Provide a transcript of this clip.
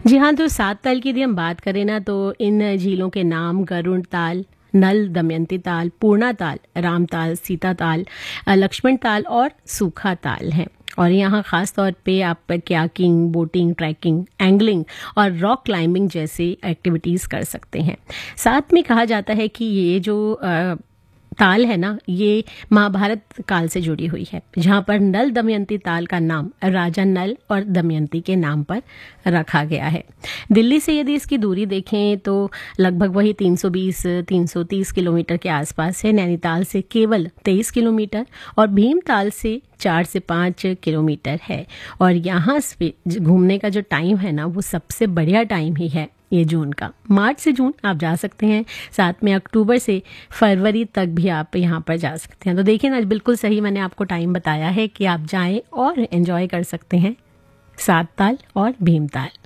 जी हाँ, तो सात ताल की यदि हम बात करें ना तो इन झीलों के नाम गरुड़ ताल, नल दमयंती ताल, पूर्णा ताल, राम ताल, सीता ताल, लक्ष्मण ताल और सूखा ताल हैं। और यहाँ ख़ास तौर पे आप कयाकिंग, बोटिंग, ट्रैकिंग, एंगलिंग और रॉक क्लाइंबिंग जैसी एक्टिविटीज़ कर सकते हैं। साथ में कहा जाता है कि ये जो ताल है ना, ये महाभारत काल से जुड़ी हुई है, जहाँ पर नल दमयंती ताल का नाम राजा नल और दमयंती के नाम पर रखा गया है। दिल्ली से यदि इसकी दूरी देखें तो लगभग वही 320-330 किलोमीटर के आसपास है। नैनीताल से केवल 23 किलोमीटर और भीमताल से 4 से 5 किलोमीटर है। और यहाँ से घूमने का जो टाइम है ना, वो सबसे बढ़िया टाइम ही है ये जून का। मार्च से जून आप जा सकते हैं, साथ में अक्टूबर से फरवरी तक भी आप यहाँ पर जा सकते हैं। तो देखिए ना, बिल्कुल सही मैंने आपको टाइम बताया है कि आप जाएं और एंजॉय कर सकते हैं सात ताल और भीमताल।